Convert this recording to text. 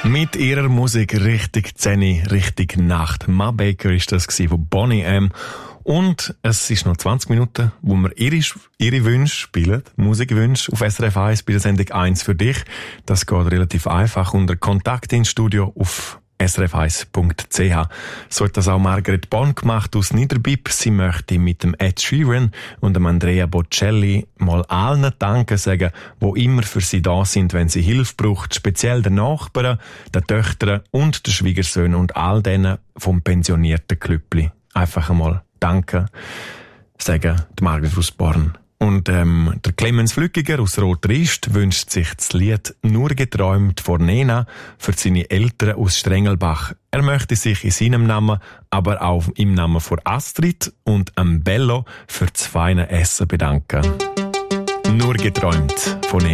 Mit ihrer Musik richtig Zähne, richtig Nacht. Ma Baker ist das von Boney M. Und es ist noch 20 Minuten, wo wir ihre Wünsche spielen, Musikwünsche auf SRF 1 bei der Sendung 1 für dich. Das geht relativ einfach unter Kontakt ins Studio auf srf1.ch. So hat das auch Margaret Bonn gemacht aus Niederbib. Sie möchte mit dem Ed Sheeran und dem Andrea Bocelli mal allen Danke sagen, wo immer für sie da sind, wenn sie Hilfe braucht. Speziell den Nachbarn, den Töchtern und den Schwiegersöhnen und all denen vom pensionierten Klüppli. Einfach einmal Danke sagen, die Margaret aus Born. Und der Clemens Flückiger aus Rotrist wünscht sich das Lied «Nur geträumt» von Nena für seine Eltern aus Strengelbach. Er möchte sich in seinem Namen, aber auch im Namen von Astrid und Bello für das feine Essen bedanken. «Nur geträumt» von Nena.